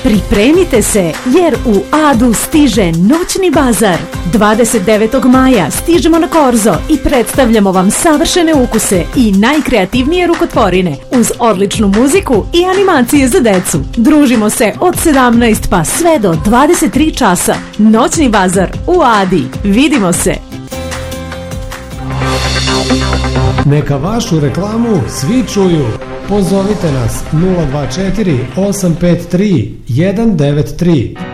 Pripremite se jer u Adu stiže noćni bazar. 29. maja stižemo na Korzo i predstavljamo vam savršene ukuse i najkreativnije rukotvorine uz odličnu muziku i animacije za decu. Družimo se od 17 pa sve do 23 časa. Noćni bazar u Adi. Vidimo se! Neka vašu reklamu svi čuju. Pozovite nas 024 853 193.